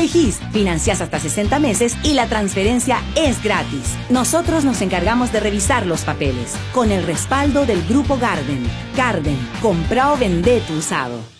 elegís, financiás hasta 60 meses y la transferencia es gratis. Nosotros nos encargamos de revisar los papeles, con el respaldo del Grupo Garden. Garden, compra o vende tu usado.